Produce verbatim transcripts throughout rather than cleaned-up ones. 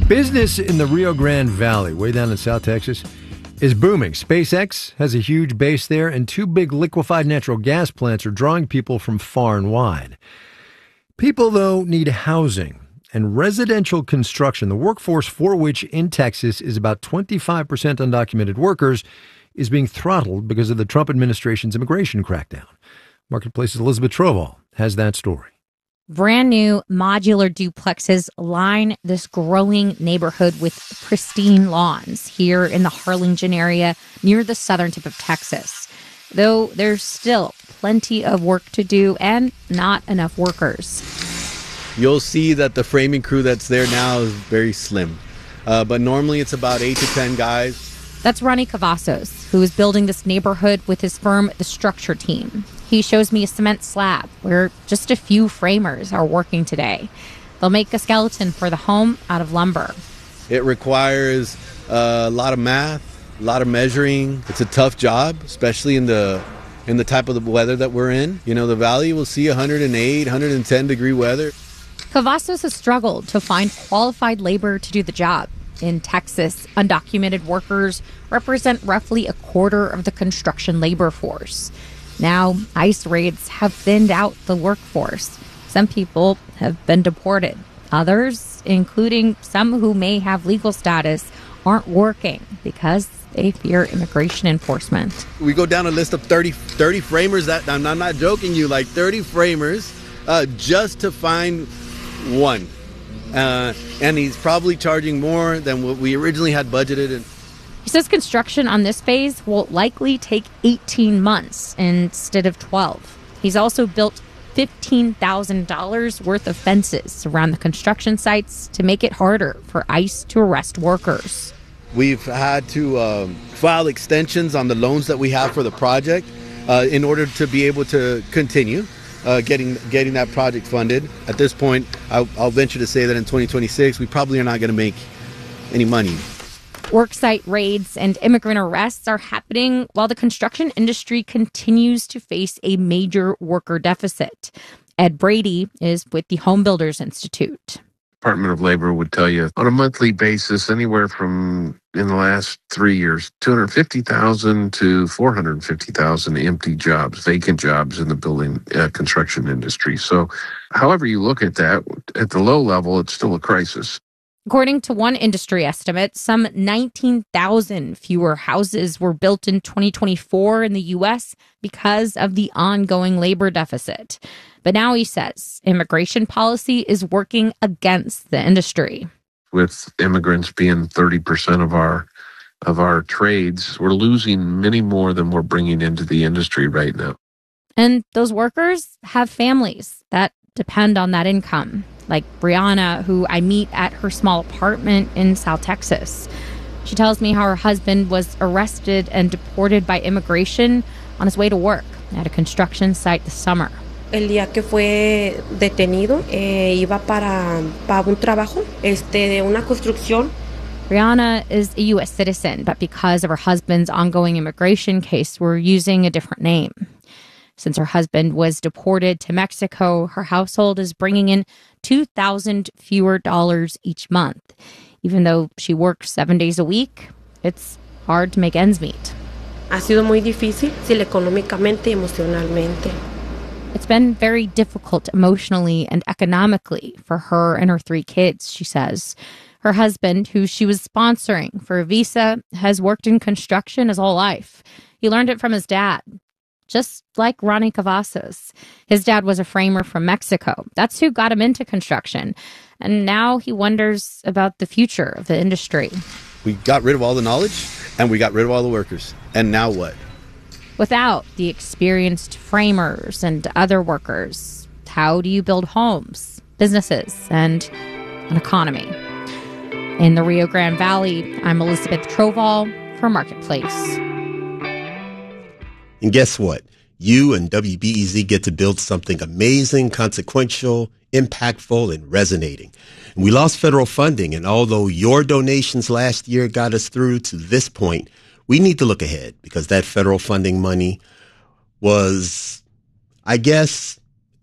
Business in the Rio Grande Valley, way down in South Texas, is booming. SpaceX has a huge base there, and two big liquefied natural gas plants are drawing people from far and wide. People, though, need housing and residential construction, the workforce for which in Texas is about twenty-five percent undocumented workers, is being throttled because of the Trump administration's immigration crackdown. Marketplace's Elizabeth Trovall has that story. Brand new modular duplexes line this growing neighborhood with pristine lawns here in the Harlingen area near the southern tip of Texas. Though there's still plenty of work to do and not enough workers. You'll see that the framing crew that's there now is very slim. Uh, but normally it's about eight to ten guys. That's Ronnie Cavazos, who is building this neighborhood with his firm, The Structure Team. He shows me a cement slab where just a few framers are working today. They'll make a skeleton for the home out of lumber. It requires a lot of math, a lot of measuring. It's a tough job, especially in the in the type of the weather that we're in. You know, the valley will see one hundred eight, one hundred ten degree weather. Cavazos has struggled to find qualified labor to do the job. In Texas, undocumented workers represent roughly a quarter of the construction labor force. Now, ICE raids have thinned out the workforce. Some people have been deported. Others, including some who may have legal status, aren't working because they fear immigration enforcement. We go down a list of thirty, thirty framers. That I'm, I'm not joking you, like thirty framers uh, just to find one. Uh, and he's probably charging more than what we originally had budgeted. He says construction on this phase will likely take eighteen months instead of twelve. He's also built fifteen thousand dollars worth of fences around the construction sites to make it harder for ICE to arrest workers. We've had to um, file extensions on the loans that we have for the project uh, in order to be able to continue uh, getting getting that project funded. At this point, I'll, I'll venture to say that in twenty twenty-six, we probably are not going to make any money. Worksite raids and immigrant arrests are happening while the construction industry continues to face a major worker deficit. Ed Brady is with the Home Builders Institute. Department of Labor would tell you on a monthly basis, anywhere from, in the last three years, two hundred fifty thousand to four hundred fifty thousand empty jobs, vacant jobs in the building uh, construction industry. So however you look at that, at the low level, it's still a crisis. According to one industry estimate, some nineteen thousand fewer houses were built in twenty twenty-four in the U S because of the ongoing labor deficit. But now he says immigration policy is working against the industry. With immigrants being thirty percent of our of our trades, we're losing many more than we're bringing into the industry right now. And those workers have families that depend on that income. Like Brianna, who I meet at her small apartment in South Texas. She tells me how her husband was arrested and deported by immigration on his way to work at a construction site this summer. El día que fue detenido, eh, iba para, para un trabajo este, de una construcción. Brianna is a U S citizen, but because of her husband's ongoing immigration case, we're using a different name. Since her husband was deported to Mexico, her household is bringing in two thousand fewer dollars each month. Even though she works seven days a week, it's hard to make ends meet. Ha sido muy difícil, económicamente y emocionalmente. It's been very difficult emotionally and economically for her and her three kids, she says. Her husband, who she was sponsoring for a visa, has worked in construction his whole life. He learned it from his dad. Just like Ronnie Cavazos. His dad was a framer from Mexico. That's who got him into construction. And now he wonders about the future of the industry. We got rid of all the knowledge, and we got rid of all the workers. And now what? Without the experienced framers and other workers, how do you build homes, businesses, and an economy? In the Rio Grande Valley, I'm Elizabeth Trovall for Marketplace. And guess what? You and W B E Z get to build something amazing, consequential, impactful, and resonating. And we lost federal funding, and although your donations last year got us through to this point, we need to look ahead because that federal funding money was, I guess,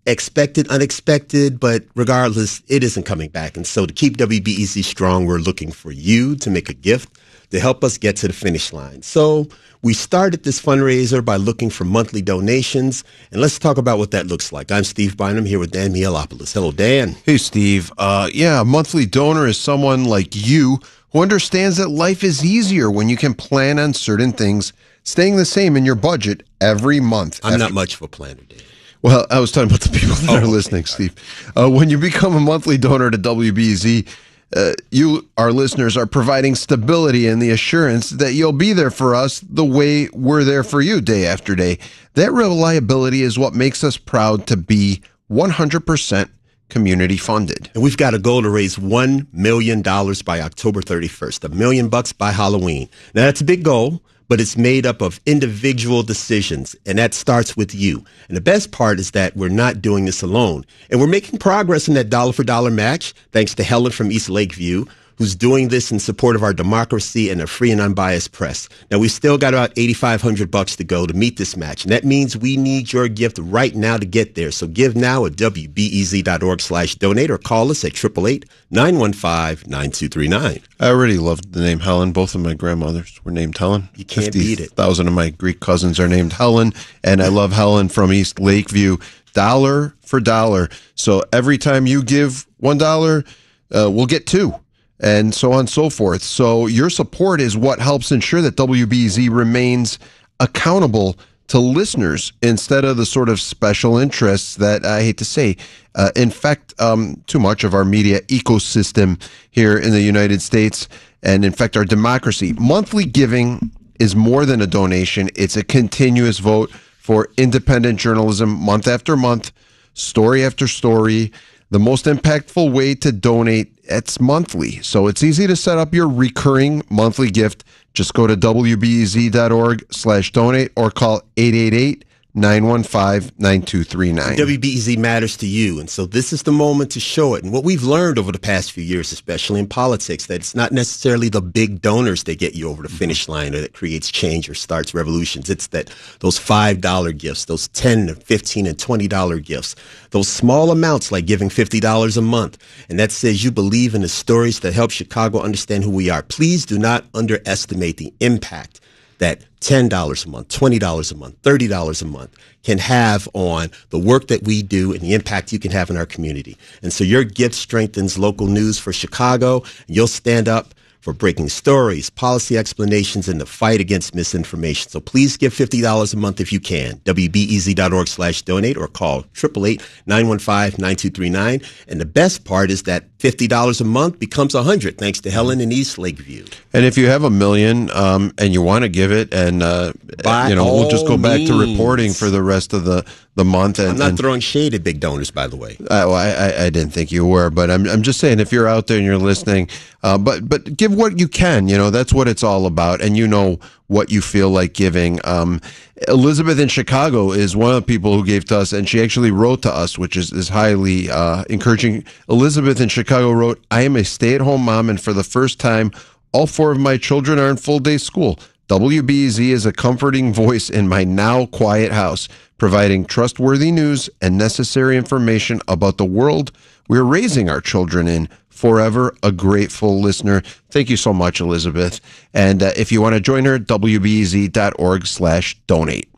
expected, unexpected, but regardless, it isn't coming back. And so to keep W B E Z strong, we're looking for you to make a gift to help us get to the finish line. So we started this fundraiser by looking for monthly donations, and let's talk about what that looks like. I'm Steve Bynum here with Dan Mihalopoulos. Hello, Dan. Hey, Steve. Uh, yeah, a monthly donor is someone like you who understands that life is easier when you can plan on certain things staying the same in your budget every month. I'm after- not much of a planner, Dan. Well, I was talking about the people that oh, are okay. listening, Steve. Uh, when you become a monthly donor to W B E Z, uh, you, our listeners, are providing stability and the assurance that you'll be there for us the way we're there for you day after day. That reliability is what makes us proud to be one hundred percent community funded. And we've got a goal to raise one million dollars by October thirty-first, a million bucks by Halloween. Now, that's a big goal, but it's made up of individual decisions, and that starts with you. And the best part is that we're not doing this alone. And we're making progress in that dollar-for-dollar match, thanks to Helen from East Lakeview, who's doing this in support of our democracy and a free and unbiased press. Now, we've still got about eighty-five hundred bucks to go to meet this match, and that means we need your gift right now to get there. So give now at W B E Z dot org slash donate or call us at eight eight eight, nine one five, nine two three nine. I already loved the name Helen. Both of my grandmothers were named Helen. You can't beat it. fifty thousand of my Greek cousins are named Helen, and I love Helen from East Lakeview. Dollar for dollar. So every time you give one dollar, uh, we'll get two. And so on and so forth. So your support is what helps ensure that W B E Z remains accountable to listeners instead of the sort of special interests that, I hate to say, uh, infect um, too much of our media ecosystem here in the United States and infect our democracy. Monthly giving is more than a donation. It's a continuous vote for independent journalism month after month, story after story. The most impactful way to donate, it's monthly. So it's easy to set up your recurring monthly gift. Just go to W B E Z dot org slash donate or call eight eight eight, nine one five, nine two three nine. W B E Z matters to you, and so this is the moment to show it. And what we've learned over the past few years, especially in politics, that it's not necessarily the big donors that get you over the finish line or that creates change or starts revolutions. It's that those five dollar gifts, those ten, fifteen, and twenty dollar gifts, those small amounts like giving fifty dollars a month, and that says you believe in the stories that help Chicago understand who we are. Please do not underestimate the impact that ten dollars a month, twenty dollars a month, thirty dollars a month can have on the work that we do and the impact you can have in our community. And so your gift strengthens local news for Chicago, and you'll stand up for breaking stories, policy explanations, and the fight against misinformation. So please give fifty dollars a month if you can. W B E Z dot org slash donate or call eight eight eight, nine one five, nine two three nine. And the best part is that fifty dollars a month becomes one hundred thanks to Helen in East Lakeview. And if you have a million um, and you want to give it, and uh, By you know, we'll just go back means. to reporting for the rest of the, the month. And, I'm not and, throwing shade at big donors, by the way. I, I, I didn't think you were, but I'm I'm just saying if you're out there and you're listening, uh, but but give what you can. You know, that's what it's all about, and you know what you feel like giving. Um, Elizabeth in Chicago is one of the people who gave to us, and she actually wrote to us, which is, is highly uh, encouraging. Elizabeth in Chicago wrote, I am a stay-at-home mom, and for the first time, all four of my children are in full-day school. W B E Z is a comforting voice in my now quiet house, providing trustworthy news and necessary information about the world we're raising our children in. Forever a grateful listener. Thank you so much, Elizabeth. And uh, if you want to join her, W B E Z dot org slash donate.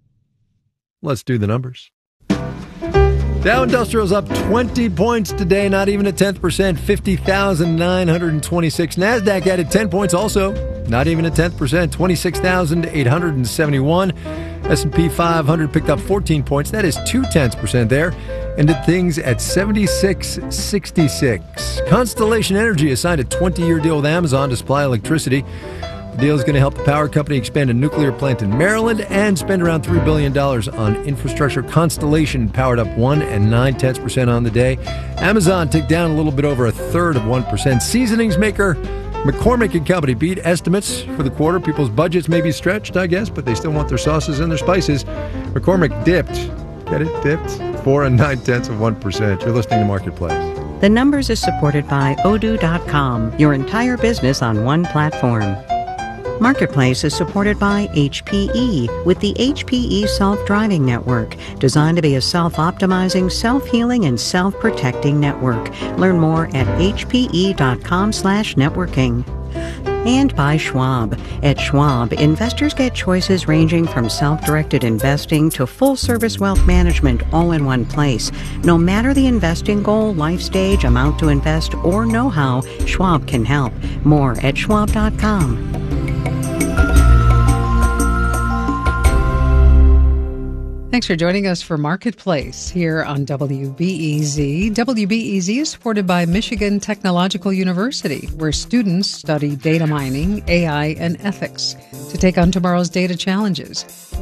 Let's do the numbers. Dow Industrial's up twenty points today, not even a tenth percent, fifty thousand nine hundred twenty-six. NASDAQ added ten points also, not even a tenth percent, twenty-six thousand eight hundred seventy-one. S and P five hundred picked up fourteen points, that is two tenths percent there, and did things at seventy-six sixty-six. Constellation Energy has signed a twenty-year deal with Amazon to supply electricity. The deal is going to help the power company expand a nuclear plant in Maryland and spend around three billion dollars on infrastructure. Constellation powered up one and nine tenths percent on the day. Amazon ticked down a little bit over a third of one percent. Seasonings maker McCormick and Company beat estimates for the quarter. People's budgets may be stretched, I guess, but they still want their sauces and their spices. McCormick dipped, get it, dipped, four and nine tenths of one percent. You're listening to Marketplace. The Numbers is supported by Odoo dot com, your entire business on one platform. Marketplace is supported by H P E with the H P E Self-Driving Network, designed to be a self-optimizing, self-healing, and self-protecting network. Learn more at hpe.com slash networking. And by Schwab. At Schwab, investors get choices ranging from self-directed investing to full-service wealth management all in one place. No matter the investing goal, life stage, amount to invest, or know-how, Schwab can help. More at schwab dot com. Thanks for joining us for Marketplace here on W B E Z. W B E Z is supported by Michigan Technological University, where students study data mining, A I, and ethics to take on tomorrow's data challenges.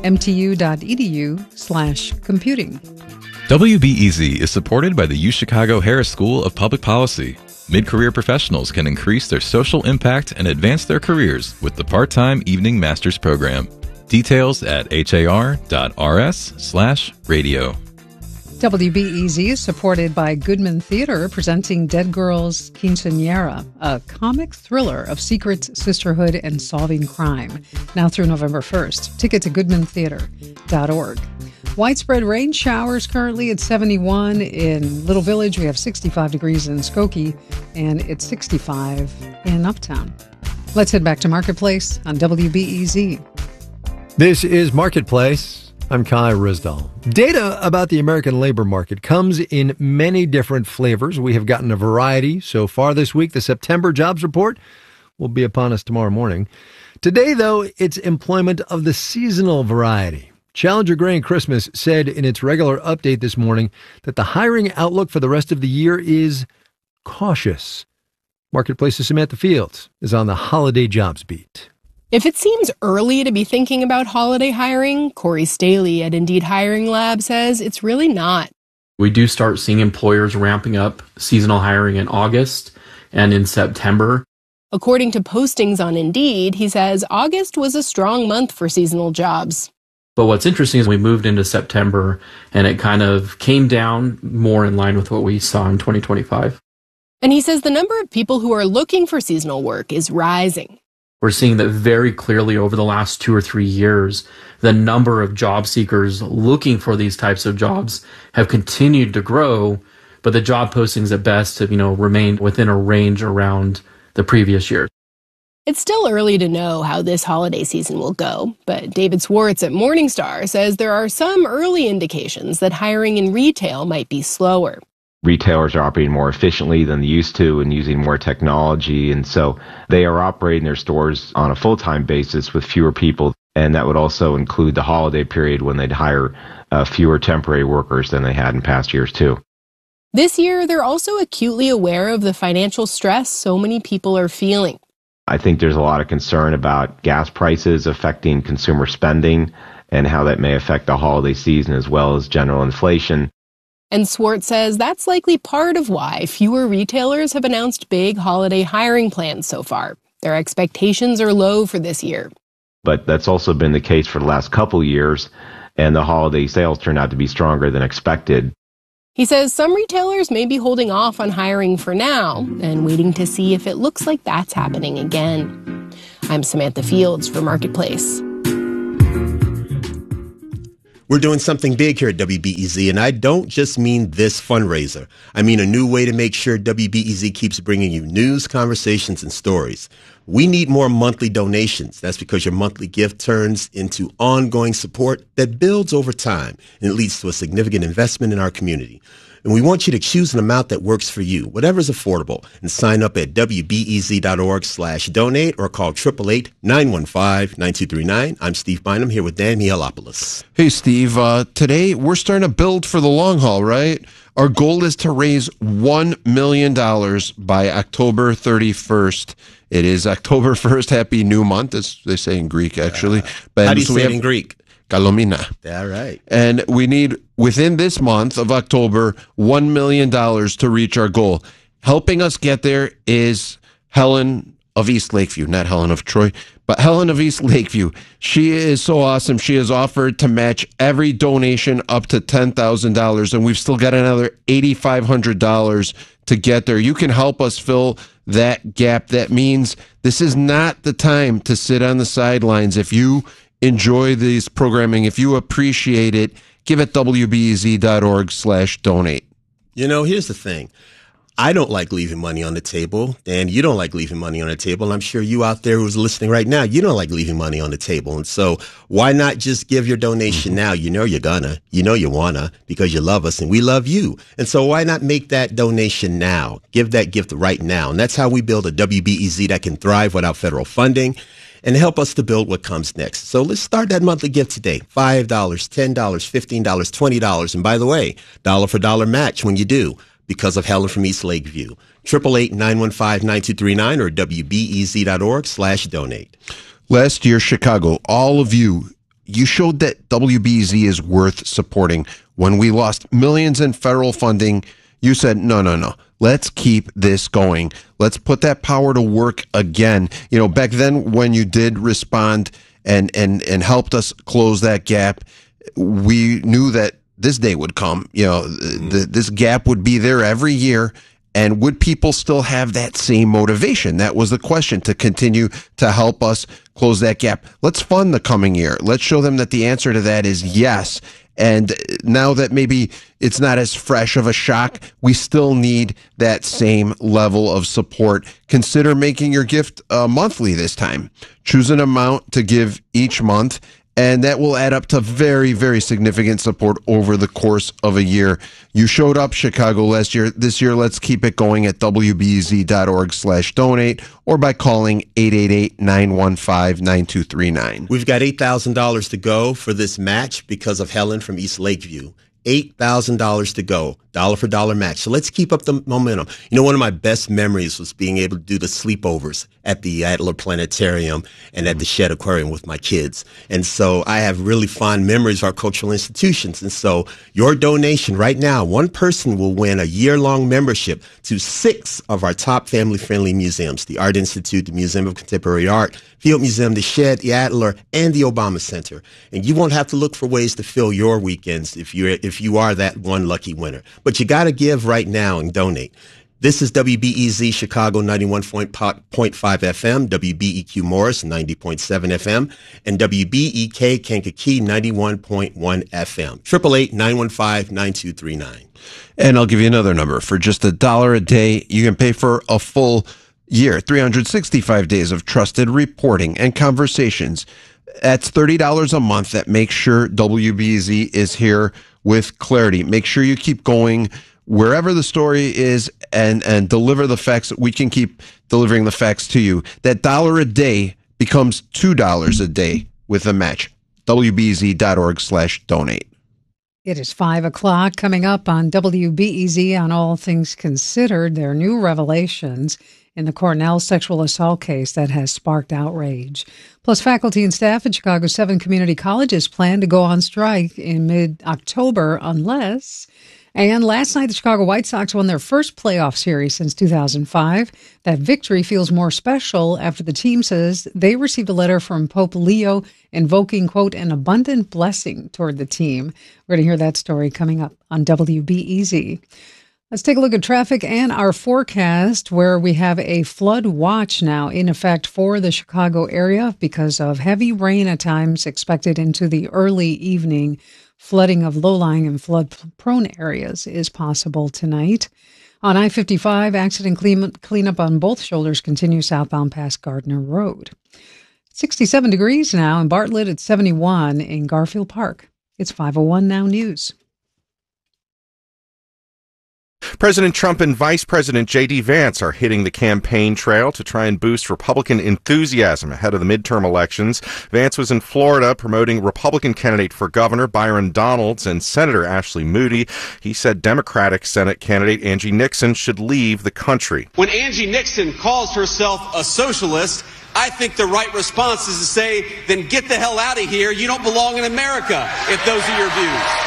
mtu.edu slash computing. W B E Z is supported by the UChicago Harris School of Public Policy. Mid-career professionals can increase their social impact and advance their careers with the part-time evening master's program. Details at har.rs slash radio. W B E Z is supported by Goodman Theater, presenting Dead Girls Quinceañera, a comic thriller of secrets, sisterhood, and solving crime. Now through November first. Tickets at goodman theater dot org. Widespread rain showers currently at seventy-one. In Little Village, we have sixty-five degrees in Skokie, and it's sixty-five in Uptown. Let's head back to Marketplace on W B E Z. This is Marketplace. I'm Kai Rizdal. Data about the American labor market comes in many different flavors. We have gotten a variety so far this week. The September jobs report will be upon us tomorrow morning. Today, though, it's employment of the seasonal variety. Challenger Gray and Christmas said in its regular update this morning that the hiring outlook for the rest of the year is cautious. Marketplace's Samantha Fields is on the holiday jobs beat. If it seems early to be thinking about holiday hiring, Corey Staley at Indeed Hiring Lab says it's really not. We do start seeing employers ramping up seasonal hiring in August and in September. According to postings on Indeed, he says August was a strong month for seasonal jobs. But what's interesting is we moved into September and it kind of came down more in line with what we saw in twenty twenty-five. And he says the number of people who are looking for seasonal work is rising. We're seeing that very clearly over the last two or three years, the number of job seekers looking for these types of jobs have continued to grow, but the job postings at best have, you know, remained within a range around the previous year. It's still early to know how this holiday season will go, but David Swartz at Morningstar says there are some early indications that hiring in retail might be slower. Retailers are operating more efficiently than they used to and using more technology, and so they are operating their stores on a full-time basis with fewer people, and that would also include the holiday period when they'd hire uh, fewer temporary workers than they had in past years too. This year, they're also acutely aware of the financial stress so many people are feeling. I think there's a lot of concern about gas prices affecting consumer spending and how that may affect the holiday season as well as general inflation. And Swartz says that's likely part of why fewer retailers have announced big holiday hiring plans so far. Their expectations are low for this year. But that's also been the case for the last couple years, and the holiday sales turned out to be stronger than expected. He says some retailers may be holding off on hiring for now and waiting to see if it looks like that's happening again. I'm Samantha Fields for Marketplace. We're doing something big here at W B E Z, and I don't just mean this fundraiser. I mean a new way to make sure W B E Z keeps bringing you news, conversations, and stories. We need more monthly donations. That's because your monthly gift turns into ongoing support that builds over time, and it leads to a significant investment in our community. And we want you to choose an amount that works for you, whatever's affordable, and sign up at wbez.org slash donate or call eight eight eight, nine one five, nine two three nine. I'm Steve Bynum here with Dan Mihalopoulos. Hey, Steve. Uh, today, we're starting to build for the long haul, right? Our goal is to raise one million dollars by October thirty-first. It is October first. Happy New Month, as they say in Greek, actually. Uh, but how do you so say it in Greek? Kalomina. All right. And we need, within this month of October, one million dollars to reach our goal. Helping us get there is Helen of East Lakeview, not Helen of Troy, but Helen of East Lakeview. She is so awesome. She has offered to match every donation up to ten thousand dollars, and we've still got another eight thousand five hundred dollars to get there. You can help us fill that gap. That means this is not the time to sit on the sidelines. If you enjoy this programming, if you appreciate it, give it W B E Z dot org slash donate. You know, here's the thing. I don't like leaving money on the table, and you don't like leaving money on the table. And I'm sure you out there who's listening right now, you don't like leaving money on the table. And so why not just give your donation now? You know you're gonna, you know you wanna, because you love us and we love you. And so why not make that donation now? Give that gift right now. And that's how we build a W B E Z that can thrive without federal funding and help us to build what comes next. So let's start that monthly gift today. five dollars, ten dollars, fifteen dollars, twenty dollars. And by the way, dollar for dollar match when you do, because of Helen from East Lakeview. eight eight eight, nine one five, nine two three nine or W B E Z dot org slash donate. Last year, Chicago, all of you, you showed that W B E Z is worth supporting. When we lost millions in federal funding, you said, no, no, no. Let's keep this going. Let's put that power to work again. You know, back then when you did respond and and and helped us close that gap, we knew that this day would come. You know, the, this gap would be there every year. And would people still have that same motivation? That was the question, to continue to help us close that gap. Let's fund the coming year. Let's show them that the answer to that is yes. And now that maybe it's not as fresh of a shock, we still need that same level of support. Consider making your gift uh, monthly this time. Choose an amount to give each month, and that will add up to very, very significant support over the course of a year. You showed up, Chicago, last year. This year, let's keep it going at W B E Z dot org slash donate or by calling eight eight eight, nine one five, nine two three nine. We've got eight thousand dollars to go for this match because of Helen from East Lakeview. eight thousand dollars to go, dollar for dollar match. So let's keep up the momentum. You know, one of my best memories was being able to do the sleepovers at the Adler Planetarium and at the Shedd Aquarium with my kids. And so I have really fond memories of our cultural institutions. And so your donation right now, one person will win a year-long membership to six of our top family-friendly museums: the Art Institute, the Museum of Contemporary Art, Field Museum, the Shedd, the Adler, and the Obama Center. And you won't have to look for ways to fill your weekends if you're if you are that one lucky winner. But you got to give right now and donate. This is W B E Z Chicago ninety-one point five F M, W B E Q Morris ninety point seven F M, and W B E K Kankakee ninety-one point one F M. eight eight eight, nine one five, nine two three nine. And I'll give you another number. For just a dollar a day, you can pay for a full year, three hundred sixty-five days of trusted reporting and conversations. That's thirty dollars a month. That makes sure W B Z is here with clarity. Make sure you keep going wherever the story is and, and deliver the facts. We can keep delivering the facts to you. That dollar a day becomes two dollars a day with a match. W B Z dot org slash donate. It is five o'clock. Coming up on W B E Z on All Things Considered, there are new revelations in the Cornell sexual assault case that has sparked outrage. Plus, faculty and staff at Chicago's seven community colleges plan to go on strike in mid-October unless... And last night, the Chicago White Sox won their first playoff series since two thousand five. That victory feels more special after the team says they received a letter from Pope Leo invoking, quote, an abundant blessing toward the team. We're going to hear that story coming up on W B E Z. Let's take a look at traffic and our forecast, where we have a flood watch now in effect for the Chicago area because of heavy rain at times expected into the early evening. Flooding of low-lying and flood-prone areas is possible tonight. On I fifty-five, accident clean, cleanup on both shoulders continues southbound past Gardner Road. sixty-seven degrees now in Bartlett at seventy-one in Garfield Park. It's five oh one Now News. President Trump and Vice President J D. Vance are hitting the campaign trail to try and boost Republican enthusiasm ahead of the midterm elections. Vance was in Florida promoting Republican candidate for governor Byron Donalds and Senator Ashley Moody. He said Democratic Senate candidate Angie Nixon should leave the country. When Angie Nixon calls herself a socialist, I think the right response is to say, then get the hell out of here. You don't belong in America if those are your views.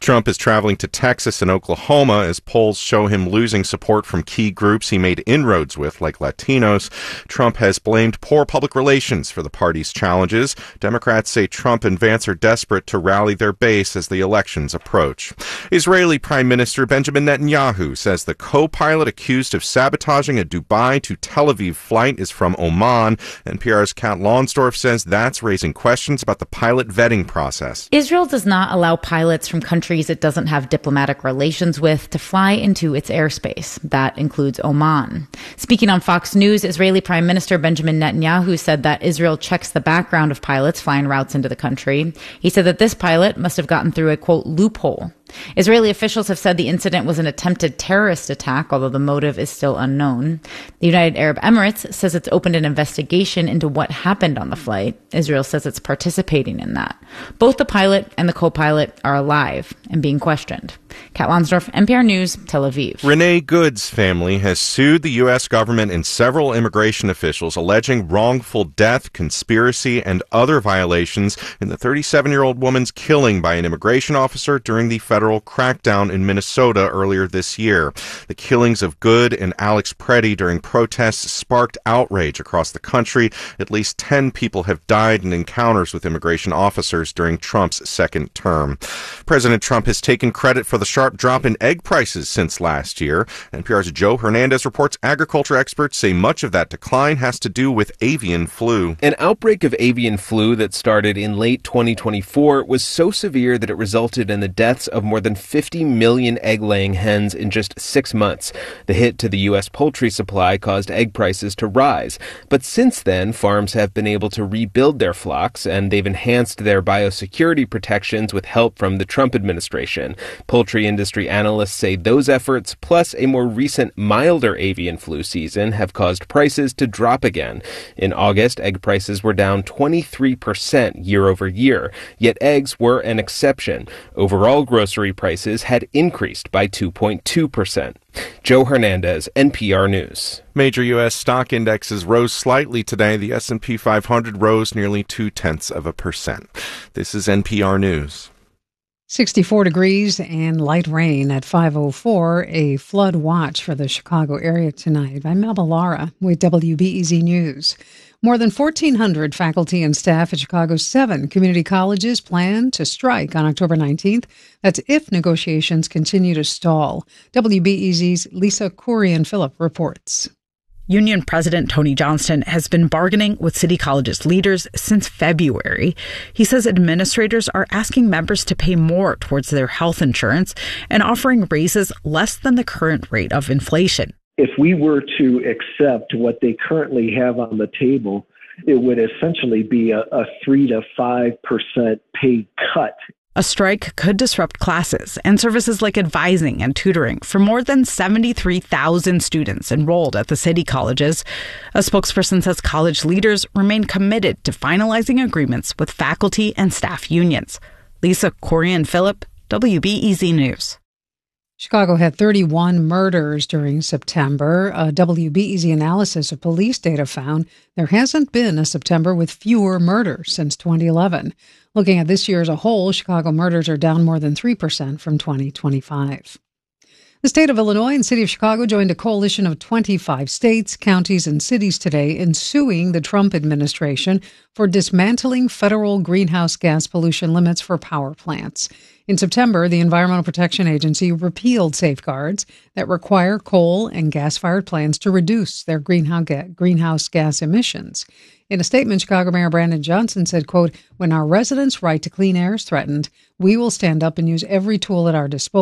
Trump is traveling to Texas and Oklahoma as polls show him losing support from key groups he made inroads with, like Latinos. Trump has blamed poor public relations for the party's challenges. Democrats say Trump and Vance are desperate to rally their base as the elections approach. Israeli Prime Minister Benjamin Netanyahu says the co-pilot accused of sabotaging a Dubai to Tel Aviv flight is from Oman. N P R's Kat Lonsdorf says that's raising questions about the pilot vetting process. Israel does not allow pilots from countries it doesn't have diplomatic relations with to fly into its airspace. That includes Oman. Speaking on Fox News, Israeli Prime Minister Benjamin Netanyahu said that Israel checks the background of pilots flying routes into the country. He said that this pilot must have gotten through a, quote, loophole. Israeli officials have said the incident was an attempted terrorist attack, although the motive is still unknown. The United Arab Emirates says it's opened an investigation into what happened on the flight. Israel says it's participating in that. Both the pilot and the co-pilot are alive and being questioned. Kat Lonsdorf, N P R News, Tel Aviv. Renee Good's family has sued the U S government and several immigration officials alleging wrongful death, conspiracy, and other violations in the thirty-seven-year-old woman's killing by an immigration officer during the federal crackdown in Minnesota earlier this year. The killings of Good and Alex Preddy during protests sparked outrage across the country. At least ten people have died in encounters with immigration officers during Trump's second term. President Trump has taken credit for the sharp drop in egg prices since last year. N P R's Joe Hernandez reports agriculture experts say much of that decline has to do with avian flu. An outbreak of avian flu that started in late twenty twenty-four was so severe that it resulted in the deaths of more than fifty million egg-laying hens in just six months. The hit to the U S poultry supply caused egg prices to rise. But since then, farms have been able to rebuild their flocks, and they've enhanced their biosecurity protections with help from the Trump administration. Poultry industry analysts say those efforts, plus a more recent milder avian flu season, have caused prices to drop again. In August, egg prices were down twenty-three percent year over year, yet eggs were an exception. Overall grocery prices had increased by two point two percent. Joe Hernandez, N P R News. Major U S stock indexes rose slightly today. The S and P five hundred rose nearly two-tenths of a percent. This is N P R News. sixty-four degrees and light rain at five oh four. A flood watch for the Chicago area tonight. I'm Melba Lara with W B E Z News. More than fourteen hundred faculty and staff at Chicago's seven community colleges plan to strike on October nineteenth. That's if negotiations continue to stall. W B E Z's Lisa Kurian-Phillip reports. Union President Tony Johnston has been bargaining with City College's leaders since February. He says administrators are asking members to pay more towards their health insurance and offering raises less than the current rate of inflation. If we were to accept what they currently have on the table, it would essentially be a, a three to five percent pay cut. A strike could disrupt classes and services like advising and tutoring for more than seventy-three thousand students enrolled at the city colleges. A spokesperson says college leaders remain committed to finalizing agreements with faculty and staff unions. Lisa Kurian-Phillip, W B E Z News. Chicago had thirty-one murders during September. A W B E Z analysis of police data found there hasn't been a September with fewer murders since twenty eleven. Looking at this year as a whole, Chicago murders are down more than three percent from twenty twenty-five. The state of Illinois and city of Chicago joined a coalition of twenty-five states, counties, and cities today in suing the Trump administration for dismantling federal greenhouse gas pollution limits for power plants. In September, the Environmental Protection Agency repealed safeguards that require coal and gas-fired plants to reduce their greenhouse gas emissions. In a statement, Chicago Mayor Brandon Johnson said, quote, "When our residents' right to clean air is threatened, we will stand up and use every tool at our disposal